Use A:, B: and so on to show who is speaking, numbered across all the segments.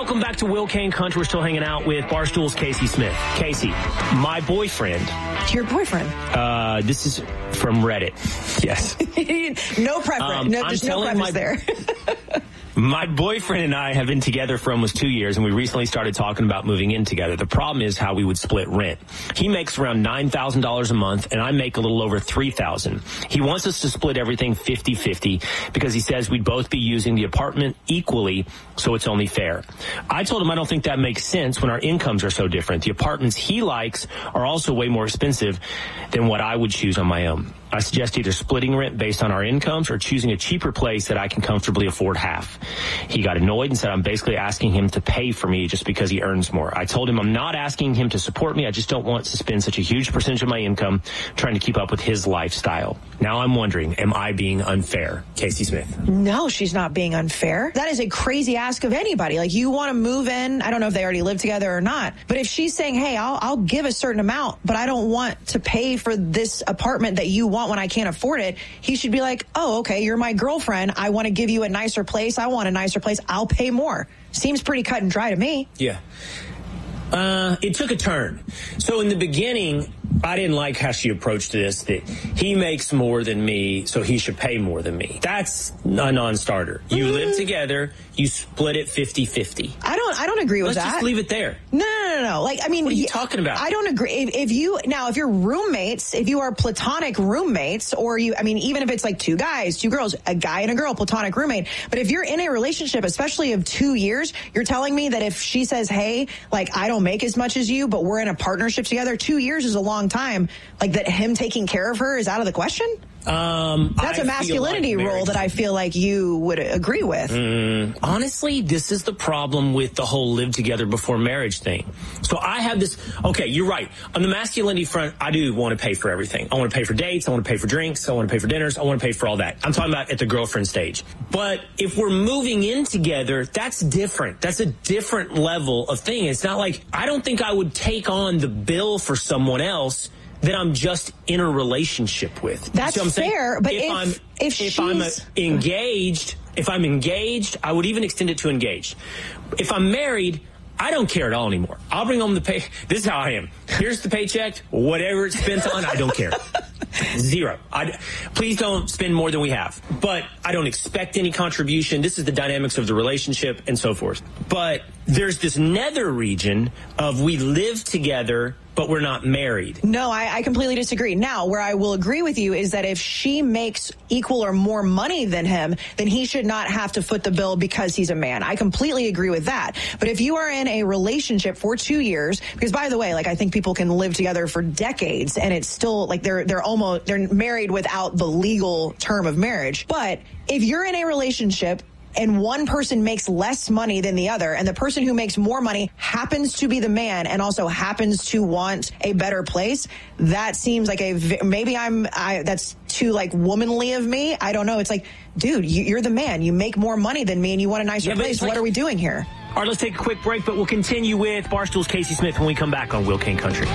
A: Welcome back to Will Kane Country. We're still hanging out with Barstool's Casey Smith. Casey, my boyfriend.
B: Your boyfriend?
A: This is from Reddit. Yes.
B: No preference. There's no preference there.
A: My boyfriend and I have been together for almost 2 years, and we recently started talking about moving in together. The problem is how we would split rent. He makes around $9,000 a month, and I make a little over $3,000. He wants us to split everything 50-50 because he says we'd both be using the apartment equally, so it's only fair. I told him I don't think that makes sense when our incomes are so different. The apartments he likes are also way more expensive than what I would choose on my own. I suggest either splitting rent based on our incomes or choosing a cheaper place that I can comfortably afford half. He got annoyed and said I'm basically asking him to pay for me just because he earns more. I told him I'm not asking him to support me. I just don't want to spend such a huge percentage of my income trying to keep up with his lifestyle. Now I'm wondering, am I being unfair? Casey Smith.
B: No, she's not being unfair. That is a crazy ask of anybody. Like, you want to move in. I don't know if they already live together or not. But if she's saying, hey, I'll give a certain amount, but I don't want to pay for this apartment that you want when I can't afford it, he should be like, oh, okay, you're my girlfriend. I want to give you a nicer place. I want a nicer place. I'll pay more. Seems pretty cut and dry to me.
A: Yeah. It took a turn. So in the beginning, I didn't like how she approached this, that he makes more than me, so he should pay more than me. That's a non-starter. You live together, you split it 50-50.
B: I don't agree with that.
A: Let's just leave it there.
B: No. Like, I mean,
A: what are you talking about?
B: I don't agree. If you're roommates, if you are platonic roommates, or even if it's like two guys, two girls, a guy and a girl, platonic roommate. But if you're in a relationship, especially of 2 years, you're telling me that if she says, hey, like, I don't make as much as you, but we're in a partnership together, 2 years is a long time. Like, that him taking care of her is out of the question? That's a masculinity role that I feel like you would agree with.
A: Honestly, this is the problem with the whole live together before marriage thing. So I have this, okay, you're right. On the masculinity front, I do want to pay for everything. I want to pay for dates. I want to pay for drinks. I want to pay for dinners. I want to pay for all that. I'm talking about at the girlfriend stage. But if we're moving in together, that's different. That's a different level of thing. It's not like, I don't think I would take on the bill for someone else that I'm just in a relationship with.
B: That's fair, but if
A: I'm engaged, I would even extend it to engaged. If I'm married, I don't care at all anymore. I'll bring home the pay. This is how I am. Here's the paycheck. Whatever it's spent on, I don't care. Zero. Please don't spend more than we have. But I don't expect any contribution. This is the dynamics of the relationship and so forth. But there's this nether region of we live together, but we're not married.
B: No, I completely disagree. Now, where I will agree with you is that if she makes equal or more money than him, then he should not have to foot the bill because he's a man. I completely agree with that. But if you are in a relationship for 2 years, because by the way, like, I think people can live together for decades and it's still like they're married without the legal term of marriage. But if you're in a relationship and one person makes less money than the other, and the person who makes more money happens to be the man and also happens to want a better place, that seems like that's too, like, womanly of me. I don't know. It's like, dude, you're the man. You make more money than me and you want a nicer place. What are we doing here?
A: All right, let's take a quick break, but we'll continue with Barstool's Casey Smith when we come back on Will Kane Country.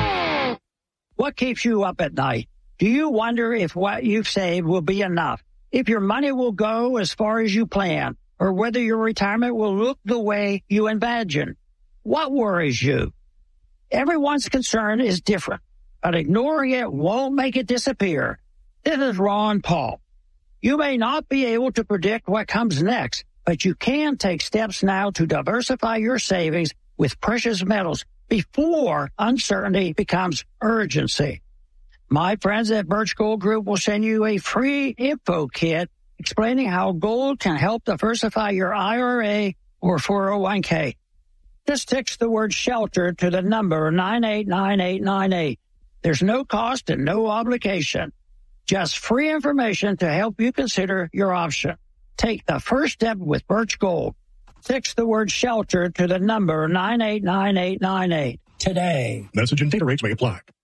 C: What keeps you up at night? Do you wonder if what you've saved will be enough? If your money will go as far as you plan, or whether your retirement will look the way you imagine? What worries you? Everyone's concern is different, but ignoring it won't make it disappear. This is Ron Paul. You may not be able to predict what comes next, but you can take steps now to diversify your savings with precious metals before uncertainty becomes urgency. My friends at Birch Gold Group will send you a free info kit explaining how gold can help diversify your IRA or 401k. Just text the word SHELTER to the number 989898. There's no cost and no obligation. Just free information to help you consider your option. Take the first step with Birch Gold. Text the word SHELTER to the number 989898 today.
D: Message and data rates may apply.